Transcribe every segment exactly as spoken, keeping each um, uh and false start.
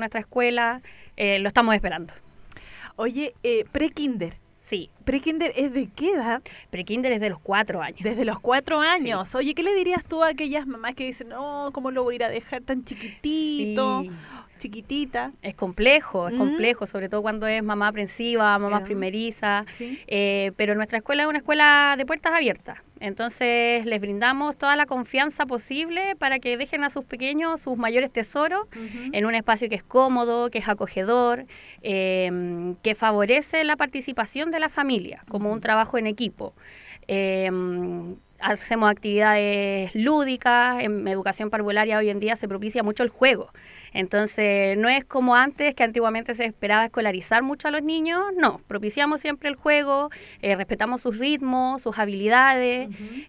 nuestra escuela, eh, lo estamos esperando. Oye, eh, pre-kinder. Sí. ¿Pre-kinder es de qué edad? Pre-kinder es de los cuatro años. Desde los cuatro años. Sí. Oye, ¿qué le dirías tú a aquellas mamás que dicen, no, ¿cómo lo voy a ir a dejar tan chiquitito, Sí. chiquitita? Es complejo, es Mm. complejo, sobre todo cuando es mamá aprensiva, mamá Yeah. primeriza, Sí. eh, pero nuestra escuela es una escuela de puertas abiertas, entonces les brindamos toda la confianza posible para que dejen a sus pequeños sus mayores tesoros Ujú. en un espacio que es cómodo, que es acogedor, eh, que favorece la participación de la familia, como un trabajo en equipo. Eh, hacemos actividades lúdicas, en educación parvularia hoy en día se propicia mucho el juego. Entonces, no es como antes, que antiguamente se esperaba escolarizar mucho a los niños, no, propiciamos siempre el juego, eh, respetamos sus ritmos, sus habilidades, Ujú.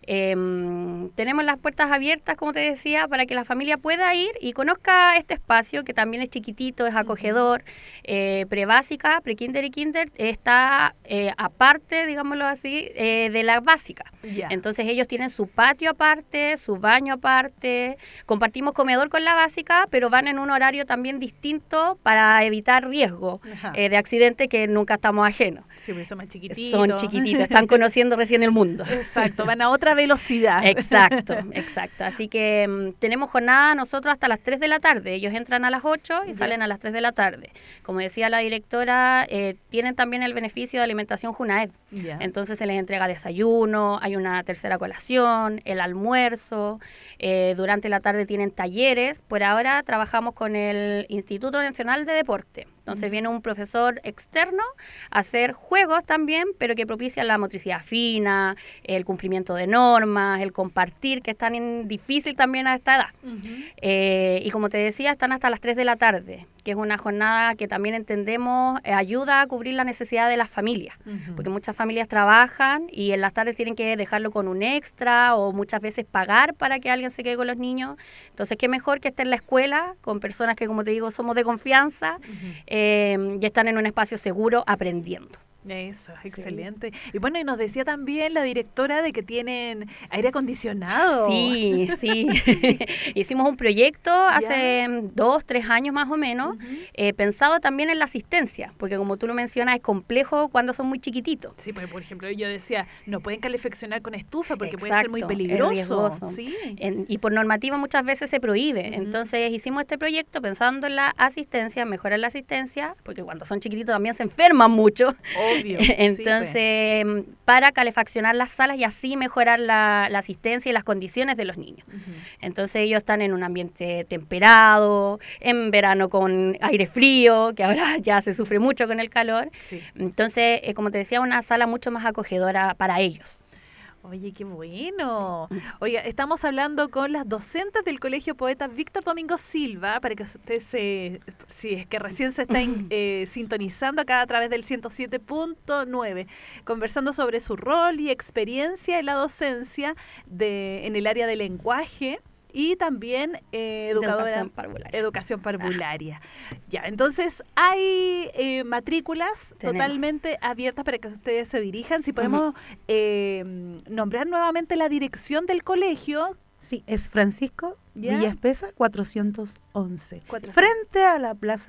eh, tenemos las puertas abiertas, como te decía, para que la familia pueda ir y conozca este espacio, que también es chiquitito, es acogedor, eh, prebásica, pre-kinder y kinder, está eh, aparte, digámoslo así, eh, de la básica. Ya. Entonces ellos tienen su patio aparte, su baño aparte, compartimos comedor con la básica, pero van en un horario también distinto para evitar riesgo Ajá. eh, de accidente, que nunca estamos ajenos. Sí, porque son más chiquititos. Son chiquititos, están conociendo recién el mundo. Exacto, van a otra velocidad. Exacto, exacto. Así que mm, tenemos jornada nosotros hasta las tres de la tarde. Ellos entran a las ocho y Ya. salen a las tres de la tarde. Como decía la directora, eh, tienen también el beneficio de alimentación JUNAEP. Ya. Entonces se les entrega desayuno, hay una tercera colación, el almuerzo, eh, durante la tarde tienen talleres. Por ahora trabajamos con el Instituto Nacional de Deporte. Entonces viene un profesor externo a hacer juegos también, pero que propician la motricidad fina, el cumplimiento de normas, el compartir, que es tan in- difícil también a esta edad. Ujú. Eh, y como te decía, están hasta las tres de la tarde, que es una jornada que también entendemos eh, ayuda a cubrir la necesidad de las familias, Ujú. porque muchas familias trabajan y en las tardes tienen que dejarlo con un extra o muchas veces pagar para que alguien se quede con los niños. Entonces, qué mejor que esté en la escuela con personas que, como te digo, somos de confianza Ujú. eh, y están en un espacio seguro aprendiendo. Eso, Sí. excelente. Y bueno, y nos decía también la directora de que tienen aire acondicionado. Sí, sí. Hicimos un proyecto hace dos, tres años más o menos, Ujú. eh, pensado también en la asistencia, porque como tú lo mencionas, es complejo cuando son muy chiquititos. Sí, porque por ejemplo yo decía, no pueden calefaccionar con estufa porque puede ser muy Exacto, es peligroso. riesgoso. Sí. En- y por normativa muchas veces se prohíbe. Ujú. Entonces hicimos este proyecto pensando en la asistencia, mejorar la asistencia, porque cuando son chiquititos también se enferman mucho. Obvio. sí, Entonces, pues. para calefaccionar las salas y así mejorar la, la asistencia y las condiciones de los niños. Ujú. Entonces ellos están en un ambiente temperado, en verano con aire frío, que ahora ya se sufre mucho con el calor. Sí. Entonces, eh, como te decía, una sala mucho más acogedora para ellos. Oye, qué bueno. Oiga, estamos hablando con las docentes del Colegio Poeta Víctor Domingo Silva, para que usted se, si es que recién se está in- eh, sintonizando acá a través del ciento siete punto nueve, conversando sobre su rol y experiencia en la docencia de, en el área de lenguaje y también eh, educadora, Educación parvularia. educación parvularia. Ya, entonces hay eh, matrículas Tenemos. totalmente abiertas para que ustedes se dirijan. Si podemos eh, nombrar nuevamente la dirección del colegio. Sí, es Francisco ¿Ya? Villa Espesa cuatrocientos once, cuatrocientos. frente a la Plaza